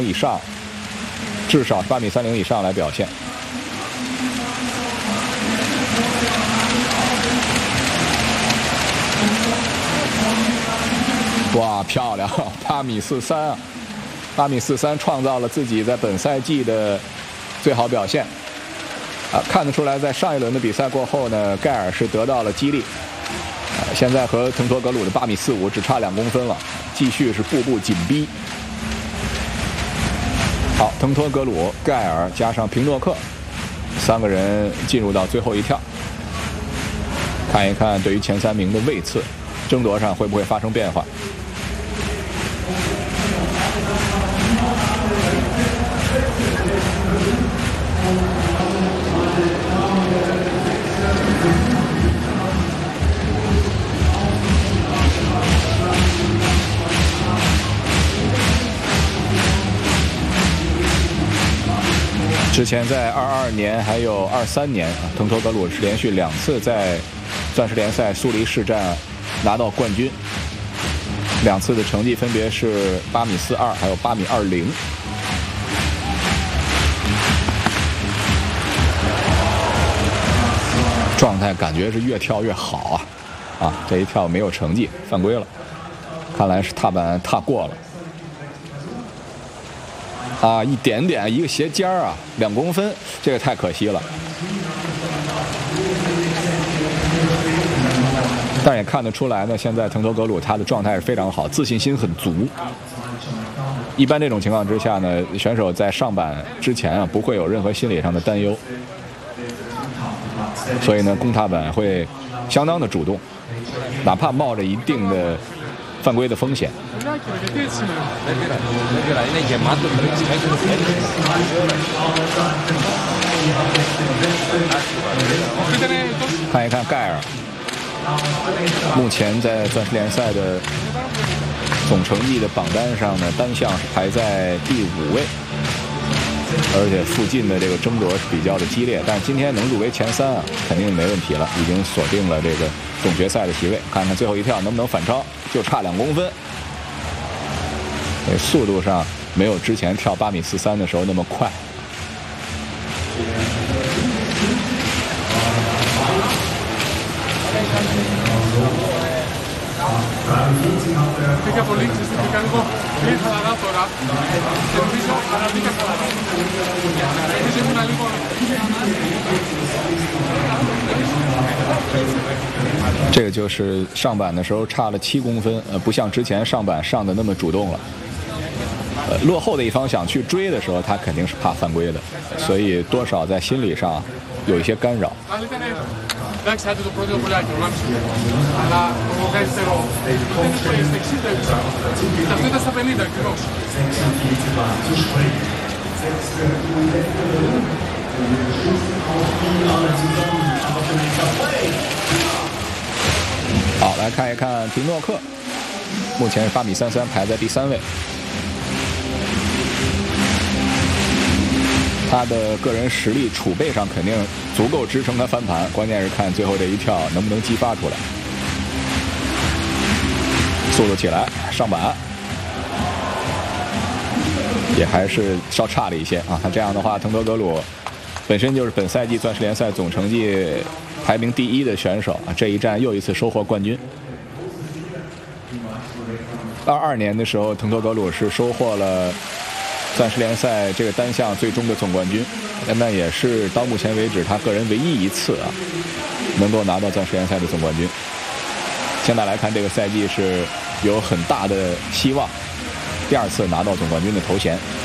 以上，至少8米30以上来表现。哇，漂亮，8米43啊！8米43创造了自己在本赛季的最好表现。看得出来，在上一轮的比赛过后呢，盖尔是得到了激励。现在和滕托格鲁的8米45只差2公分了，继续是步步紧逼。好，滕托格鲁、盖尔加上平诺克3个人进入到最后一跳，看一看对于前3名的位次争夺上会不会发生变化。之前在22年还有23年，滕托格鲁是连续2次在钻石联赛苏黎世站拿到冠军，2次的成绩分别是8米42还有8米20。状态感觉是越跳越好啊！这一跳没有成绩，犯规了，看来是踏板踏过了。一点点，一个斜尖啊，2公分，这个太可惜了。但也看得出来呢，现在滕托格鲁他的状态是非常好，自信心很足。一般这种情况之下呢，选手在上板之前不会有任何心理上的担忧，所以呢，攻踏板会相当的主动，哪怕冒着一定的犯规的风险。看一看盖尔，目前在钻石联赛的总成绩的榜单上呢，单项是排在第5位，而且附近的这个争夺是比较的激烈。但是今天能入围前3肯定没问题了，已经锁定了这个总决赛的席位。看看最后一跳能不能反超，就差2公分。速度上没有之前跳8米43的时候那么快。这个就是上板的时候差了7公分，不像之前上板上的那么主动了。落后的一方想去追的时候，他肯定是怕犯规的，所以多少在心理上有一些干扰。好，来看一看平诺克，目前是8米33，排在第3位。他的个人实力储备上肯定足够支撑他翻盘，关键是看最后这一跳能不能激发出来。速度起来，上板也还是稍差了一些啊。他这样的话，滕托格鲁本身就是本赛季钻石联赛总成绩排名第1的选手啊，这一战又一次收获冠军。22年的时候，滕托格鲁是收获了钻石联赛这个单项最终的总冠军，那也是到目前为止他个人唯一一次能够拿到钻石联赛的总冠军。现在来看，这个赛季是有很大的希望第2次拿到总冠军的头衔。